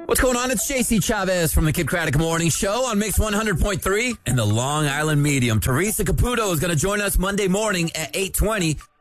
What's going on? It's JC Chavez from the Kid Craddock Morning Show on Mix 100.3 and the Long Island Medium. Teresa Caputo is going to join us Monday morning at 8:20